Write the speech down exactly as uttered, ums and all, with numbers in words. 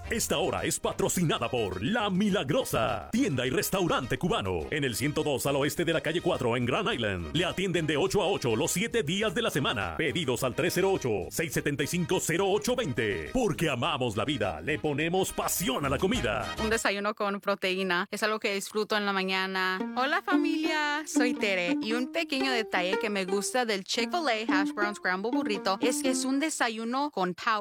Esta hora es patrocinada por La Milagrosa, tienda y restaurante cubano, en el ciento dos al oeste de la calle cuatro en Grand Island. Le atienden de ocho a ocho los siete días de la semana. Pedidos al tres cero ocho, seis siete cinco, cero ocho dos cero. Porque amamos la vida, le ponemos pasión a la comida. Un desayuno con proteína es algo que disfruto en la mañana. Hola familia, soy Tere y un pequeño detalle que me gusta del Chick-fil-A Hash Brown Scramble Burrito es que es un desayuno con power.